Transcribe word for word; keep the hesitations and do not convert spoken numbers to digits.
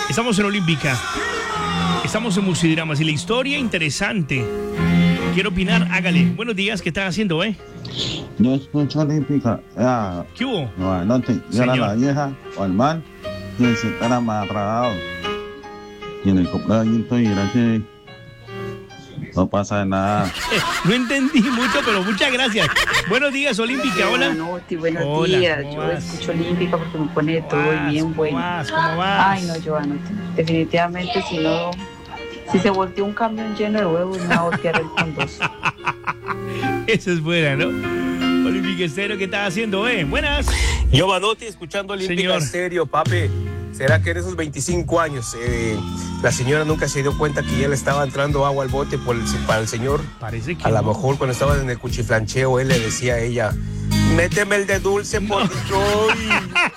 Estamos en Olímpica. Estamos en Musidramas y la historia interesante. Quiero opinar, hágale. Buenos días, ¿qué estás haciendo, eh? Yo escucho Olímpica. Ya, ¿Qué hubo? no, no te era la vieja o el man que se estará amarrado. Y en el cumpleaños y gracias. No pasa nada. No entendí mucho, pero muchas gracias. Buenos días, Olímpica. Hola. Buenos, buenos Hola, días. ¿cómo Yo vas? escucho Olímpica porque me pone de todo ¿Cómo y vas? bien ¿Cómo bueno. vas? ¿Cómo vas? Ay, no, Joana, definitivamente si no, si se volteó un camión lleno de huevos, me va a voltear el con dos. Esa es buena, ¿no? Olímpica Estéreo, ¿qué estás haciendo, eh? Buenas. Yo, Manotti, escuchando Olímpica Señor. Estéreo, papi. ¿Será que en esos veinticinco años eh, la señora nunca se dio cuenta que ya le estaba entrando agua al bote por el, para el señor? Parece que A lo no. mejor cuando estaban en el cuchiflancheo, él le decía a ella, méteme el de dulce, por Detroit.